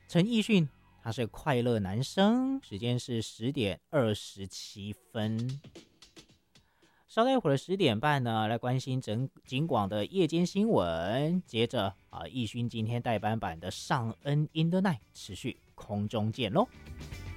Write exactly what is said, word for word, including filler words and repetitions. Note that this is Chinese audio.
陈奕迅他是快乐男生，时间是十点二十七分。稍待一会儿十点半呢，来关心整警广的夜间新闻。接着啊，奕迅今天代班版的《上恩 in the night》持续空中见喽。